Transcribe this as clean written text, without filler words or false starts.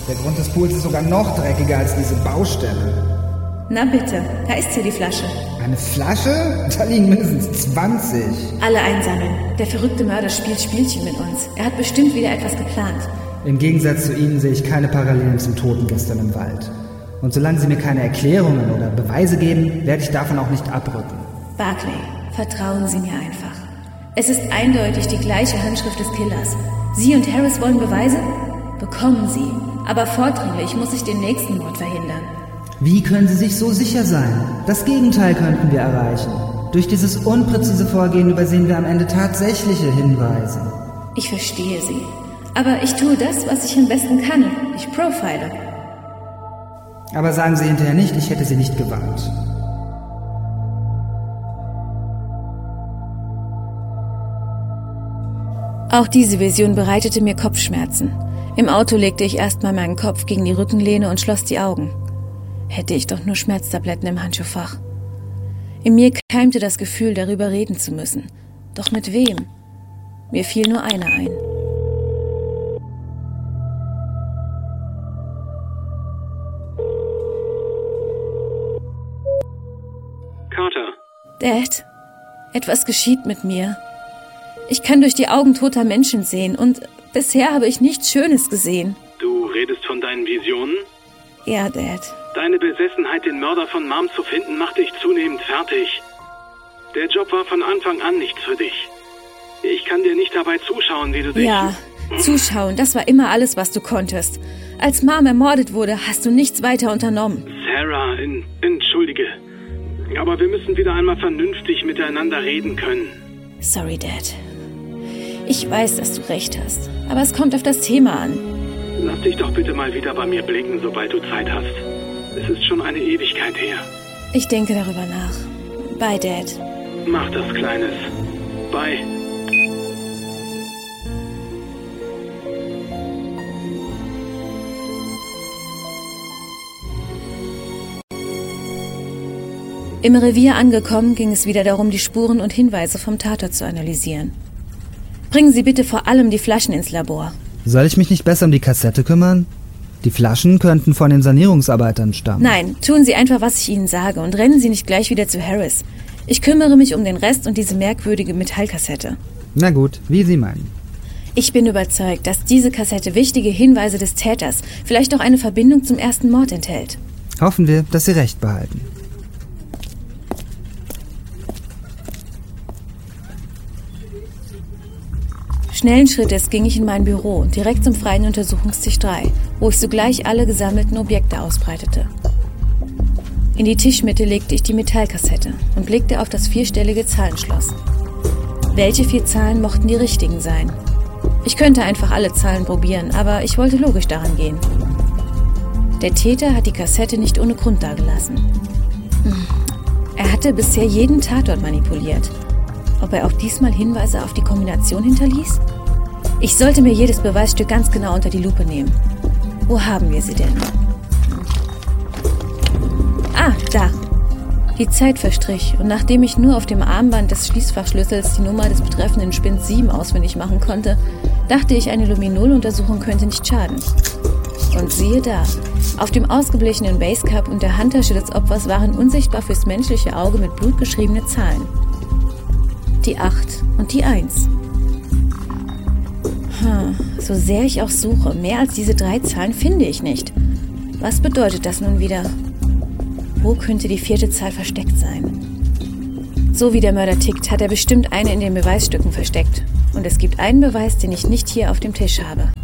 Der Grund des Pools ist sogar noch dreckiger als diese Baustelle. Na bitte, da ist hier die Flasche. Eine Flasche? Da liegen mindestens 20. Alle einsammeln. Der verrückte Mörder spielt Spielchen mit uns. Er hat bestimmt wieder etwas geplant. Im Gegensatz zu Ihnen sehe ich keine Parallelen zum Toten gestern im Wald. Und solange Sie mir keine Erklärungen oder Beweise geben, werde ich davon auch nicht abrücken. Barclay, vertrauen Sie mir einfach. Es ist eindeutig die gleiche Handschrift des Killers. Sie und Harris wollen Beweise? Bekommen Sie. Aber vordringlich muss ich den nächsten Mord verhindern. Wie können Sie sich so sicher sein? Das Gegenteil könnten wir erreichen. Durch dieses unpräzise Vorgehen übersehen wir am Ende tatsächliche Hinweise. Ich verstehe Sie. Aber ich tue das, was ich am besten kann. Ich profile. Aber sagen Sie hinterher nicht, ich hätte Sie nicht gewarnt. Auch diese Vision bereitete mir Kopfschmerzen. Im Auto legte ich erstmal meinen Kopf gegen die Rückenlehne und schloss die Augen. Hätte ich doch nur Schmerztabletten im Handschuhfach. In mir keimte das Gefühl, darüber reden zu müssen. Doch mit wem? Mir fiel nur einer ein. Carter. Dad, etwas geschieht mit mir. Ich kann durch die Augen toter Menschen sehen und bisher habe ich nichts Schönes gesehen. Du redest von deinen Visionen? Ja, Dad. Deine Besessenheit, den Mörder von Mom zu finden, macht dich zunehmend fertig. Der Job war von Anfang an nichts für dich. Ich kann dir nicht dabei zuschauen, wie du dich... Ja, zuschauen, das war immer alles, was du konntest. Als Mom ermordet wurde, hast du nichts weiter unternommen. Sarah, entschuldige. Aber wir müssen wieder einmal vernünftig miteinander reden können. Sorry, Dad. Ich weiß, dass du recht hast, aber es kommt auf das Thema an. Lass dich doch bitte mal wieder bei mir blicken, sobald du Zeit hast. Es ist schon eine Ewigkeit her. Ich denke darüber nach. Bye, Dad. Mach das, Kleines. Bye. Im Revier angekommen, ging es wieder darum, die Spuren und Hinweise vom Tatort zu analysieren. Bringen Sie bitte vor allem die Flaschen ins Labor. Soll ich mich nicht besser um die Kassette kümmern? Die Flaschen könnten von den Sanierungsarbeitern stammen. Nein, tun Sie einfach, was ich Ihnen sage und rennen Sie nicht gleich wieder zu Harris. Ich kümmere mich um den Rest und diese merkwürdige Metallkassette. Na gut, wie Sie meinen. Ich bin überzeugt, dass diese Kassette wichtige Hinweise des Täters, vielleicht auch eine Verbindung zum ersten Mord enthält. Hoffen wir, dass Sie recht behalten. Schnellen Schrittes ging ich in mein Büro und direkt zum freien Untersuchungstisch 3, wo ich sogleich alle gesammelten Objekte ausbreitete. In die Tischmitte legte ich die Metallkassette und blickte auf das 4-stellige Zahlenschloss. Welche 4 Zahlen mochten die richtigen sein? Ich könnte einfach alle Zahlen probieren, aber ich wollte logisch daran gehen. Der Täter hat die Kassette nicht ohne Grund dagelassen. Er hatte bisher jeden Tatort manipuliert. Ob er auch diesmal Hinweise auf die Kombination hinterließ? Ich sollte mir jedes Beweisstück ganz genau unter die Lupe nehmen. Wo haben wir sie denn? Ah, da. Die Zeit verstrich und nachdem ich nur auf dem Armband des Schließfachschlüssels die Nummer des betreffenden Spins 7 ausfindig machen konnte, dachte ich, eine Luminol-Untersuchung könnte nicht schaden. Und siehe da, auf dem ausgeblichenen Basecap und der Handtasche des Opfers waren unsichtbar fürs menschliche Auge mit Blut geschriebene Zahlen. Die 8 und die 1. So sehr ich auch suche, mehr als diese 3 Zahlen finde ich nicht. Was bedeutet das nun wieder? Wo könnte die 4. Zahl versteckt sein? So wie der Mörder tickt, hat er bestimmt eine in den Beweisstücken versteckt. Und es gibt einen Beweis, den ich nicht hier auf dem Tisch habe.